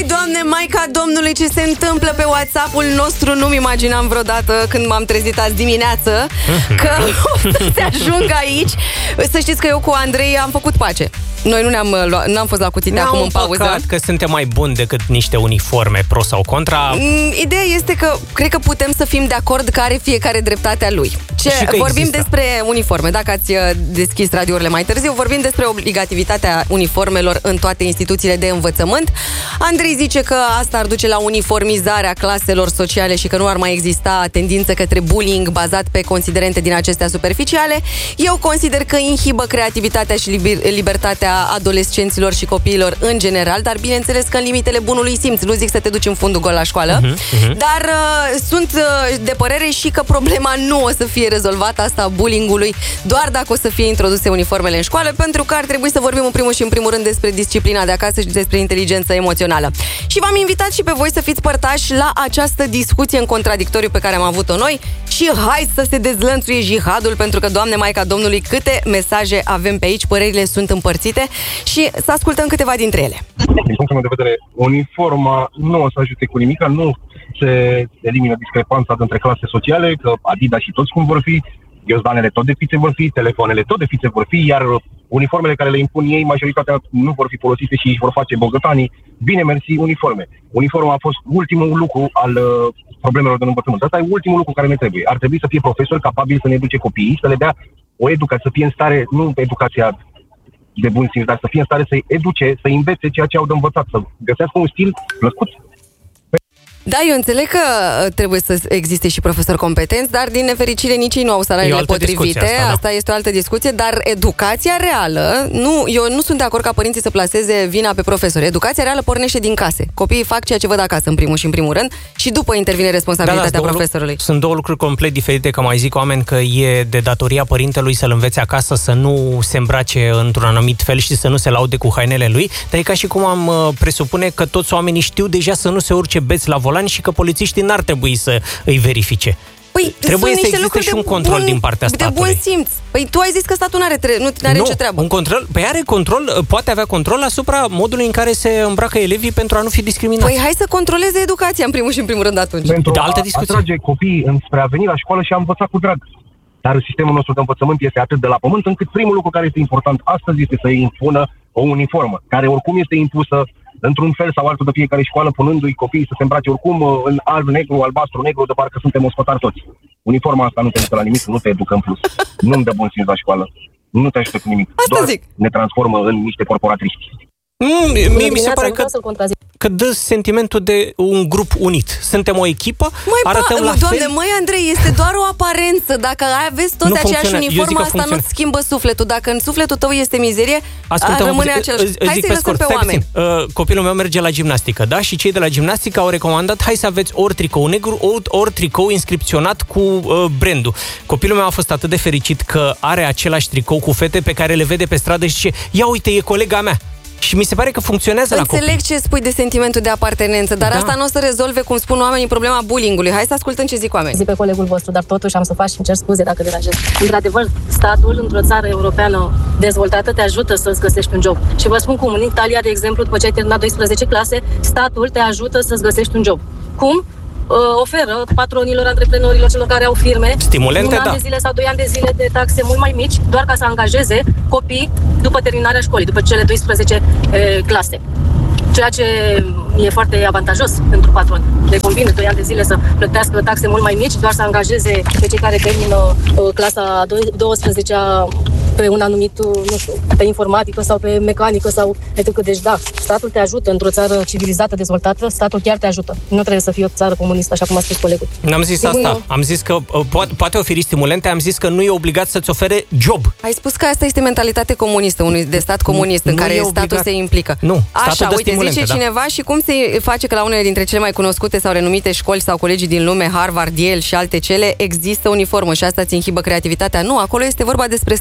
Vai, Doamne, Maica Domnului, ce se întâmplă pe WhatsApp-ul nostru. Nu-mi imaginam vreodată când m-am trezit azi dimineață că o să se ajungă aici. Să știți că eu cu Andrei am făcut pace. Noi nu n-am fost la cuțite acum în pauză. Păcat că suntem mai buni decât niște uniforme, pro sau contra. Ideea este că cred că putem să fim de acord că are fiecare dreptatea lui. Vorbim despre uniforme. Dacă ați deschis radiourile mai târziu, vorbim despre obligativitatea uniformelor în toate instituțiile de învățământ. Andrei zice că asta ar duce la uniformizarea claselor sociale și că nu ar mai exista tendință către bullying bazat pe considerente din acestea superficiale. Eu consider că inhibă creativitatea și libertatea adolescenților și copiilor în general, dar bineînțeles că în limitele bunului simț. Nu zic să te duci în fundul gol la școală, dar sunt de părere și că problema nu o să fie rezolvată, asta a bullying-ului, doar dacă o să fie introduse uniformele în școală, pentru că ar trebui să vorbim în primul și în primul rând despre disciplina de acasă și despre inteligență emoțională. Și v-am invitat și pe voi să fiți părtași la această discuție în contradictoriu pe care am avut-o noi și hai să se dezlănțuie jihadul, pentru că, Doamne Maica Domnului, câte mesaje avem pe aici, părerile sunt împărțite și să ascultăm câteva dintre ele. Din punctul meu de vedere, uniforma nu o să ajute cu nimic, nu se elimină discrepanța dintre clase sociale, că Adidas și toți cum vor fi, ghiozdanele tot de fițe vor fi, telefoanele tot de fițe vor fi, iar uniformele care le impun ei, majoritatea nu vor fi folosite și își vor face bogătanii. Bine mersi, uniforme. Uniforma a fost ultimul lucru al problemelor de învățământ. Asta e ultimul lucru care ne trebuie. Ar trebui să fie profesori capabili să ne educe copiii, să le dea o educație, să fie în stare, nu educația de bun simț, dar să fie în stare să-i educe, să învețe ceea ce au de învățat, să găsească un stil plăcut. Da, eu înțeleg că trebuie să existe și profesori competenți, dar din nefericire nici ei nu au salariile potrivite. Asta este o altă discuție, dar educația reală, eu nu sunt de acord ca părinții să placeze vina pe profesori. Educația reală pornește din case. Copiii fac ceea ce văd acasă în primul și în primul rând și după intervine responsabilitatea profesorului. Sunt două lucruri complet diferite, că mai zic oameni că e de datoria părintelui să-l învețe acasă să nu se îmbrace într-un anumit fel și să nu se laude cu hainele lui, dar e ca și cum am presupune că toți oamenii știu deja să nu se urce beți la volan și că polițiștii n-ar trebui să îi verifice. Păi, trebuie să existe și un control din partea statului. De bun simț. Păi tu ai zis că statul nu are nicio treabă. Un control, păi are control, poate avea control asupra modului în care se îmbracă elevii pentru a nu fi discriminați. Păi hai să controleze educația în primul și în primul rând atunci. Pentru a atrage copiii înspre a veni la școală și a învăța cu drag. Dar sistemul nostru de învățământ este atât de la pământ, încât primul lucru care este important astăzi este să îi impună o uniformă, care oricum este impusă într-un fel sau altul de fiecare școală, punându-i copiii să se îmbrace oricum în alb, negru, albastru, negru, de parcă suntem ospătari toți. Uniforma asta nu te ajută la nimic, nu te educă în plus. Nu-mi dă bun simț la școală. Nu te ajută cu nimic. Asta doar zic. Ne transformă în niște corporatriști. Mi se pare că dă sentimentul de un grup unit. Suntem o echipă, arătăm la fel. Doamne, Andrei, este doar o aparență. Dacă aveți toți aceeași uniformă, asta nu-ți schimbă sufletul. Dacă în sufletul tău este mizerie, rămâne același. Hai să-i lăsăm pe oameni. Copilul meu merge la gimnastică, da? Și cei de la gimnastică au recomandat, hai să aveți ori tricou negru, ori tricou inscripționat cu brandul. Copilul meu a fost atât de fericit că are același tricou cu fete pe care le vede pe stradă și zice, ia uite, e colega mea. Și mi se pare că funcționează la copii. Înțeleg ce spui de sentimentul de apartenență, dar asta nu o să rezolve, cum spun oamenii, problema bullying-ului. Hai să ascultăm ce zic oamenii. Zic pe colegul vostru, dar totuși am să fac și îmi cer scuze dacă deranjez. Într-adevăr, statul într-o țară europeană dezvoltată te ajută să-ți găsești un job. Și vă spun cum, în Italia, de exemplu, după ce ai terminat 12 clase, statul te ajută să-ți găsești un job. Cum? Oferă patronilor, antreprenorilor, celor care au firme stimulente, un an de zile sau 2 ani de zile de taxe mult mai mici, doar ca să angajeze copii după terminarea școlii, după cele 12 clase. Ceea ce e foarte avantajos pentru patron. Le convine 2 ani de zile să plătească taxe mult mai mici, doar să angajeze pe cei care termină clasa 12-a pe un anumit, nu știu, pe informatică sau pe mecanică sau etc. Deci da, statul te ajută într-o țară civilizată, dezvoltată, statul chiar te ajută. Nu trebuie să fie o țară comunistă, așa cum a spus colegul. N-am zis asta. Am zis că poate oferi stimulente, am zis că nu e obligat să-ți ofere job. Ai spus că asta este mentalitate comunistă, unui de stat comunist, în care statul se implică. Nu, așa, uite, zice cineva și cum se face că la unele dintre cele mai cunoscute sau renumite școli sau colegii din lume, Harvard, Yale și alte cele, există uniformă și asta ți inhibă creativitatea. Nu, acolo este vorba despre statut.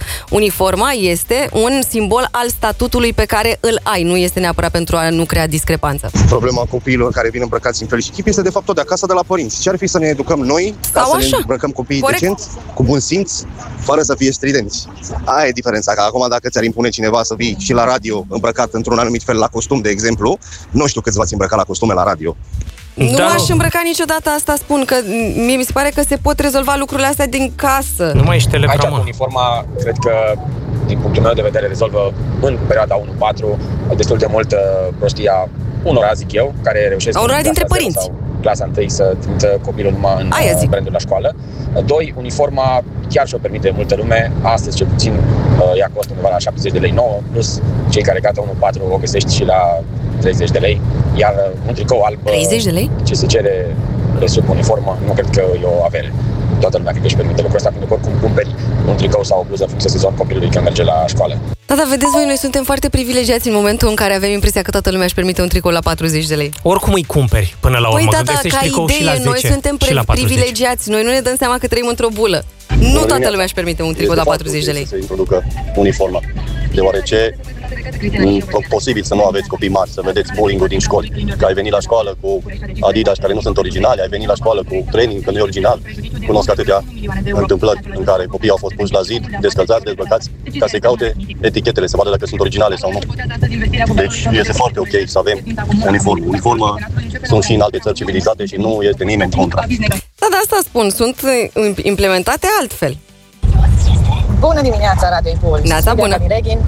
Uniforma este un simbol al statutului pe care îl ai, nu este neapărat pentru a nu crea discrepanță. Problema copiilor care vin îmbrăcați în fel și chip este de fapt tot de acasă, de la părinți. Ce ar fi să ne educăm noi ca să ne îmbrăcăm copiii decent, cu bun simț, fără să fie stridenți. Aia e diferența, că acum dacă ți-ar impune cineva să vii și la radio îmbrăcat într-un anumit fel la costum, de exemplu, nu știu câți v-ați îmbrăcat la costume la radio. Nu aș îmbrăca niciodată, asta spun, că mie mi se pare că se pot rezolva lucrurile astea din casă. Nu mai ești telegramă. Aici, uniforma, cred că, din punctul meu de vedere, rezolvă în perioada 1-4 destul de mult prostia unora, zic eu, care reușesc unora dintre părinți sau clasa 1 să trimită copilul numai în brandul la școală. 2. Uniforma chiar și-o permite multă lume. Astăzi, cel puțin, ea costă undeva la 70 de lei nouă, plus cei care gata 1-4 o găsești și la 30 de lei. Iar un tricou alb, 30 de lei? Ce se cere de sub uniformă, nu cred că e o avere. Toată lumea cred că își permite lucrul ăsta, pentru că oricum cumperi un tricou sau o bluză în funcție de sezon copilului când merge la școală. Da, vedeți voi, noi suntem foarte privilegiați în momentul în care avem impresia că toată lumea își permite un tricou la 40 de lei. Oricum îi cumperi până la urmă. Păi da, ca idee, noi suntem privilegiați, noi nu ne dăm seama că trăim într-o bulă. Nu toată lumea își permite un tricou la 40 de lei. Să se introducă uniforma, deoarece posibil să nu aveți copii mari, să vedeți bullying-ul din școli. Că ai venit la școală cu Adidas care nu sunt originale, ai venit la școală cu training că nu e original. Cunosc atâtea întâmplări în care copiii au fost puși la zid, descălzați, dezbrăcați, ca să-i caute etichetele, să vadă dacă sunt originale sau nu. Deci este foarte ok să avem uniformă. Uniformă sunt și în alte țări civilizate și nu este nimeni contra. Da, asta spun, sunt implementate altfel. Bună dimineața, Radio Impuls! Neața, bună!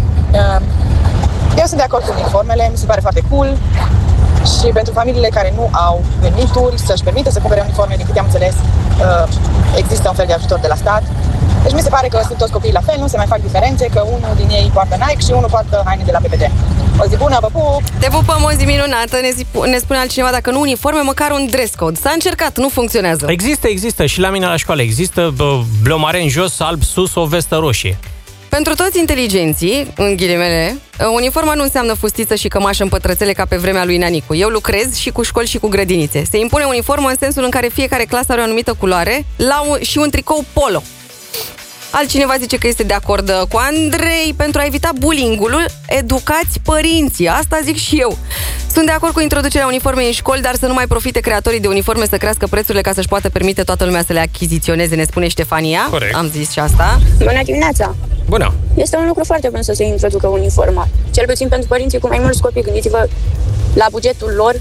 Eu sunt de acord cu uniformele, mi se pare foarte cool și pentru familiile care nu au venituri să-și permită să cumpere uniforme, din câte am înțeles, există un fel de ajutor de la stat. Deci mi se pare că sunt toți copiii la fel, nu se mai fac diferențe, că unul din ei poartă Nike și unul poartă haine de la PPD. O zi bună, vă pup! Te pupăm, o zi minunată, ne spune altcineva, dacă nu uniforme, măcar un dress code. S-a încercat, nu funcționează. Există și la mine la școală. Există bleu mare în jos, alb sus, o vestă roșie. Pentru toți inteligenții, în ghilimele, uniforma nu înseamnă fustiță și cămașă în pătrățele ca pe vremea lui Nanicu. Eu lucrez și cu școli și cu grădinițe. Se impune uniformă în sensul în care fiecare clasă are o anumită culoare și un tricou polo. Altcineva zice că este de acord cu Andrei. Pentru a evita bullying-ul, educați părinții. Asta zic și eu. Sunt de acord cu introducerea uniformei în școli, dar să nu mai profite creatorii de uniforme să crească prețurile ca să-și poată permite toată lumea să le achiziționeze, ne spune Ștefania. Corect. Am zis și asta. Bună dimineața! Bună! Este un lucru foarte bun să se introducă uniforma. Cel puțin pentru părinții cu mai mulți copii. Gândiți-vă la bugetul lor,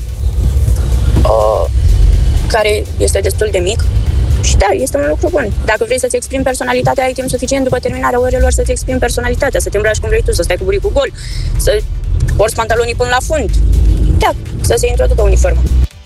care este destul de mic. Și da, este un lucru bun. Dacă vrei să-ți exprimi personalitatea, ai timp suficient după terminarea orelor să-ți exprimi personalitatea, să te îmbraci cum vrei tu, să stai cu buricul gol, să porți pantalonii până la fund. Da, să se introducă uniformă.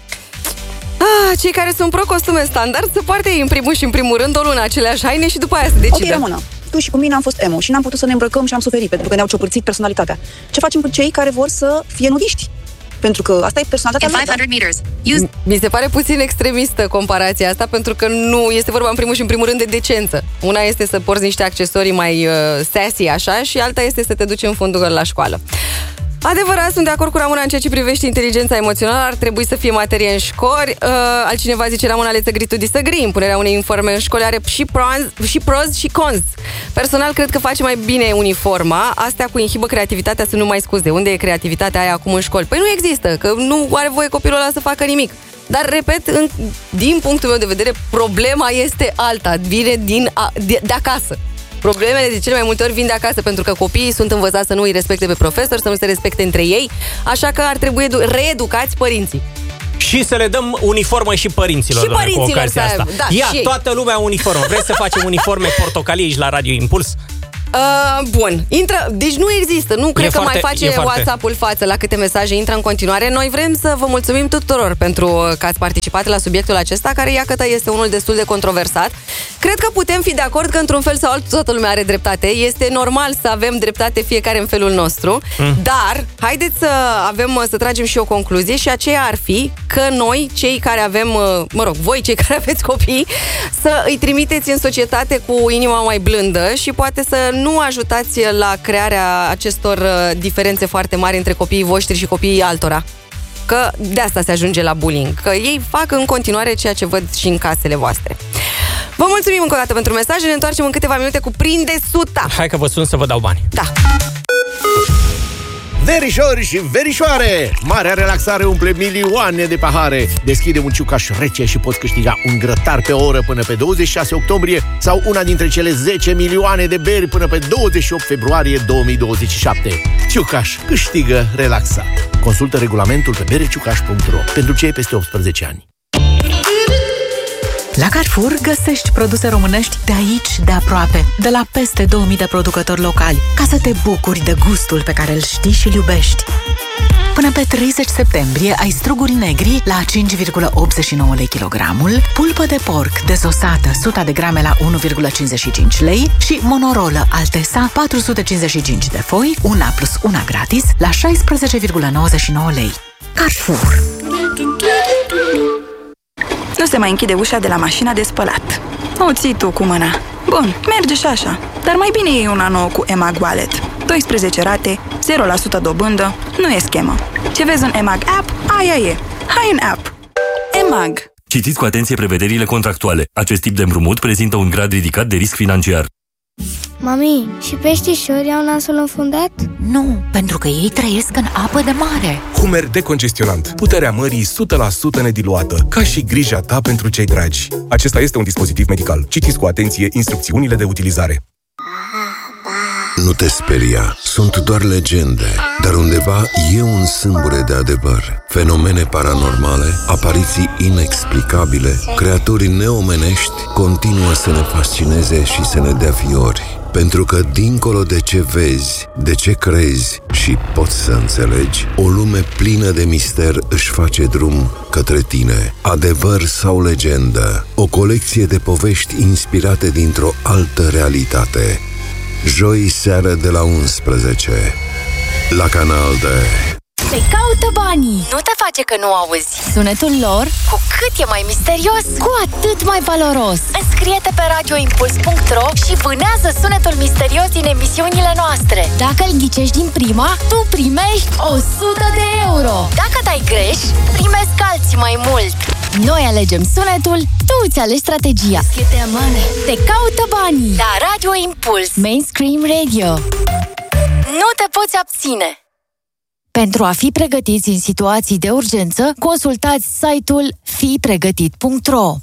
Cei care sunt pro-costume standard să poarte ei în primul și în primul rând o lună aceleași haine și după aia să decidă. Ok, Ramona, tu și cu mine am fost emo și n-am putut să ne îmbrăcăm și am suferit pentru că ne-au ciopărțit personalitatea. Ce facem cu cei care vor să fie nudiști? Pentru că asta e personalitatea mea. Mi se pare puțin extremistă comparația asta, pentru că nu este vorba în primul și în primul rând de decență. Una este să porți niște accesorii mai sassy așa și alta este să te duci în fundul la școală. Adevărat, sunt de acord cu Ramona în ceea ce privește inteligența emoțională, ar trebui să fie materie în școli. Altcineva zice, Ramona, let's agree to disagree. Impunerea unei uniforme în școli are și pros și cons. Personal, cred că face mai bine uniforma. Astea cu inhibă creativitatea sunt numai scuze. Unde e creativitatea aia acum în școli? Păi nu există, că nu are voie copilul ăla să facă nimic. Dar, repet, din punctul meu de vedere, problema este alta. Vine de acasă. Problemele de cele mai multe ori vin de acasă, pentru că copiii sunt învățați să nu îi respecte pe profesori, să nu se respecte între ei, așa că ar trebui reeducați părinții. Și să le dăm uniformă și părinților, și părinților cu ocazia asta. Da, ia, toată lumea uniformă. Vrei să facem uniforme portocalii aici la Radio Impuls? Bun, deci nu există, nu cred că mai face WhatsApp-ul față la câte mesaje intră în continuare. Noi vrem să vă mulțumim tuturor pentru că ați participat la subiectul acesta, care iată este unul destul de controversat. Cred că putem fi de acord că într-un fel sau altul toată lumea are dreptate. Este normal să avem dreptate fiecare în felul nostru, dar haideți să tragem și o concluzie, și aceea ar fi că noi, cei care avem, voi cei care aveți copii, să îi trimiteți în societate cu inima mai blândă și poate să nu ajutați la crearea acestor diferențe foarte mari între copiii voștri și copiii altora. Că de asta se ajunge la bullying. Că ei fac în continuare ceea ce văd și în casele voastre. Vă mulțumim încă o dată pentru mesaje. Ne întoarcem în câteva minute cu Prinde Suta. Hai că vă sun să vă dau bani. Da. Verișori și verișoare! Marea relaxare umple milioane de pahare. Deschide un ciucaș rece și poți câștiga un grătar pe oră până pe 26 octombrie sau una dintre cele 10 milioane de beri până pe 28 februarie 2027. Ciucaș câștigă relaxat. Consultă regulamentul pe bereciucaș.ro pentru cei peste 18 ani. La Carrefour găsești produse românești de aici, de aproape, de la peste 2000 de producători locali, ca să te bucuri de gustul pe care îl știi și îl iubești. Până pe 30 septembrie ai struguri negri la 5,89 lei kilogramul, pulpă de porc dezosată 100 de grame la 1,55 lei și monorolă Altesa 455 de foi, una plus una gratis, la 16,99 lei. Carrefour. Nu se mai închide ușa de la mașina de spălat. O ții tu cu mâna. Bun, merge și așa. Dar mai bine iei una nouă cu EMAG Wallet. 12 rate, 0% dobândă, nu e schemă. Ce vezi în EMAG App, aia e. Hai în app. EMAG. Citiți cu atenție prevederile contractuale. Acest tip de împrumut prezintă un grad ridicat de risc financiar. Mami, și peștișorii au nasul înfundat? Nu, pentru că ei trăiesc în apă de mare. Hummer decongestionant. Puterea mării 100% nediluată, ca și grija ta pentru cei dragi. Acesta este un dispozitiv medical. Citiți cu atenție instrucțiunile de utilizare. Nu te speria, sunt doar legende, dar undeva e un sâmbure de adevăr. Fenomene paranormale, apariții inexplicabile, creaturi neomenești continuă să ne fascineze și să ne dea fiori. Pentru că dincolo de ce vezi, de ce crezi și poți să înțelegi, o lume plină de mister își face drum către tine. Adevăr sau legendă, o colecție de povești inspirate dintr-o altă realitate. Joi seară de la 11 la Canal D. Te caută banii! Nu te face că nu auzi. Sunetul lor, cu cât e mai misterios, cu atât mai valoros. Înscrie-te pe radioimpuls.ro și vânează sunetul misterios din emisiunile noastre. Dacă îl ghicești din prima, tu primești 100 de euro. Dacă dai greș, primesc alții mai mult. Noi alegem sunetul, tu îți alegi strategia. Te caută banii la Radio Impuls, Mainstream Radio. Nu te poți abține. Pentru a fi pregătiți în situații de urgență, consultați site-ul fipregătit.ro.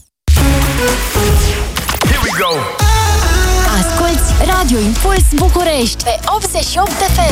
Asculți Radio Impuls București pe 88 FM.